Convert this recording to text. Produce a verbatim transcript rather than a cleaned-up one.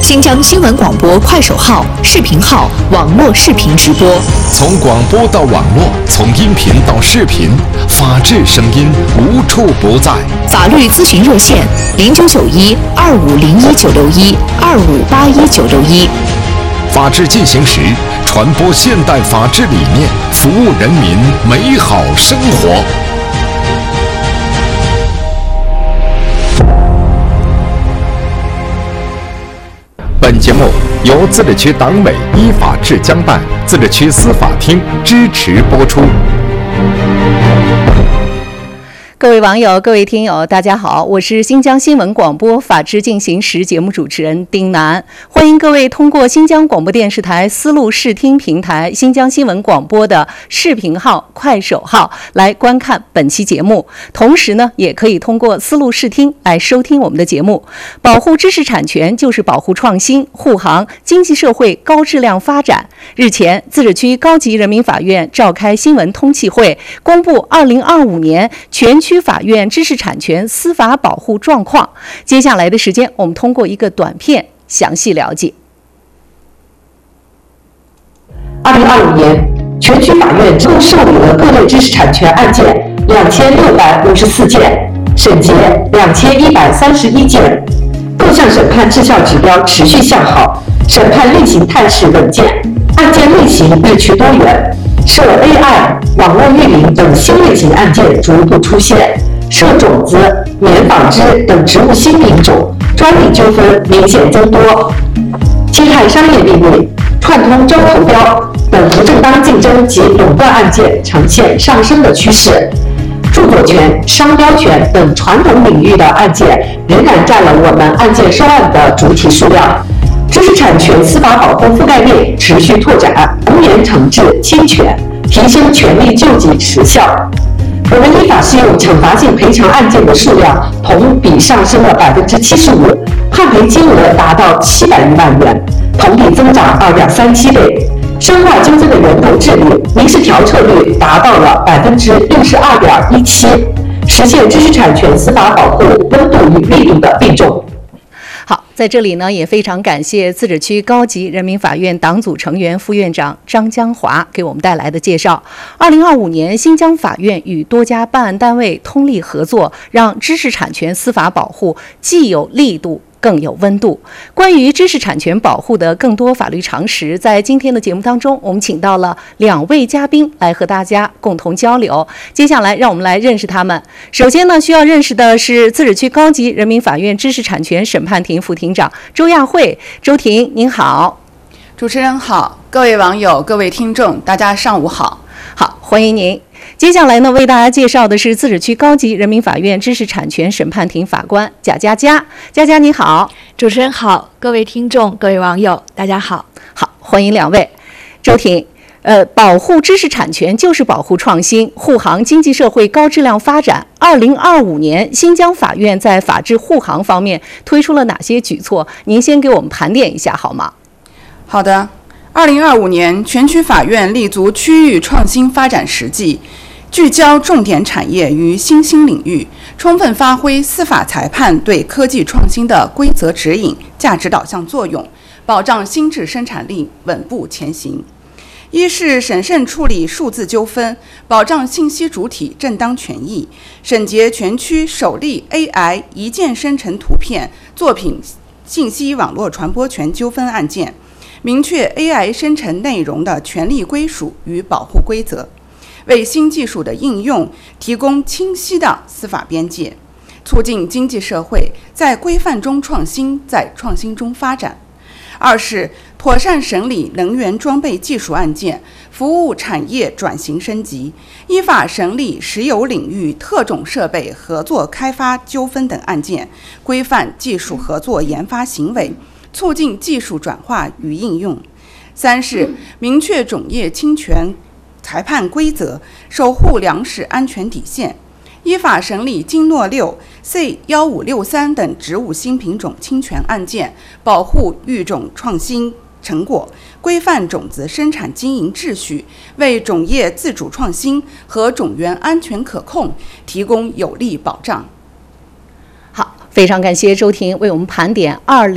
新疆新闻广播快手号、视频号、网络视频直播。 从广播到网络，从音频到视频，法治声音无处不在。 法律咨询热线：零九九一二五零一九六一二五八一九六一。 法治进行时，传播现代法治理念，服务人民美好生活。本节目由自治区党委依法治江办、自治区司法厅支持播出。 各位网友、各位听友，大家好，我是新疆新闻广播法治进行时节目主持人丁楠，欢迎各位通过新疆广播电视台丝路视听平台、新疆新闻广播的视频号、快手号来观看本期节目，同时呢，也可以通过丝路视听来收听我们的节目。保护知识产权就是保护创新、护航经济社会高质量发展。日前，自治区高级人民法院召开新闻通气会，公布二零二五年全区法院知识产权司法保护状况。接下来的时间，我们通过一个短片详细了解。 二零二五年，全区法院共受理了各类知识产权案件两千六百五十四件，审结两千一百三十一件，各项审判质效指标持续向好，审判类型态势稳健，案件类型日趋多元，涉 A I、网络运营等新类型案件逐步出现，涉种子、棉纺织等植物新品种、专利纠纷明显增多，侵害商业秘密、串通招投标等不正当竞争及垄断案件呈现上升的趋势。著作权、商标权等传统领域的案件仍然占了我们案件收案的主体数量。知识产权司法保护覆盖面持续拓展，从严惩治侵权，提升权利救济时效。我们依法适用惩罚性赔偿案件的数量同比上升了百分之七十五，判赔金额达到七百余万元，同比增长二点三七倍。深化纠纷的源头治理，民事调彻率达到了百分之六十二点一七，实现知识产权司法保护温度与力度的并重。 好，在这里呢，也非常感谢自治区高级人民法院党组成员、副院长张江华给我们带来的介绍。二零二五年，新疆法院与多家办案单位通力合作，让知识产权司法保护既有力度更有温度。关于知识产权保护的更多法律常识，在今天的节目当中，我们请到了两位嘉宾来和大家共同交流。接下来，让我们来认识他们。首先呢，需要认识的是自治区高级人民法院知识产权审判庭副庭长周亚慧。周庭，您好。 主持人好，各位网友、各位听众，大家上午好。 好，欢迎您。接下来呢，为大家介绍的是自治区高级人民法院知识产权审判庭法官贾佳佳。佳佳你好。 主持人好，各位听众、各位网友，大家好。 好，欢迎两位。周庭，呃，保护知识产权就是保护创新，护航经济社会高质量发展。二零二五年，新疆法院在法治护航方面推出了哪些举措？您先给我们盘点一下好吗？ 好的。二零二五年，全区法院立足区域创新发展实际，聚焦重点产业与新兴领域，充分发挥司法裁判对科技创新的规则指引、价值导向作用，保障新质生产力稳步前行。一是审慎处理数字纠纷，保障信息主体正当权益，审结全区首例 A I 一键生成图片作品信息网络传播权纠纷案件，明确 A I 生成内容的权利归属与保护规则，为新技术的应用提供清晰的司法边界，促进经济社会在规范中创新，在创新中发展。二是妥善审理能源装备技术案件，服务产业转型升级，依法审理石油领域特种设备合作开发纠纷等案件，规范技术合作研发行为，促进技术转化与应用。三是明确种业侵权裁判规则，守护粮食安全底线，依法审理金诺六、C 一五六三等植物新品种侵权案件，保护育种创新成果，规范种子生产经营秩序，为种业自主创新和种源安全可控提供有力保障。 好，非常感谢周庭为我们盘点二零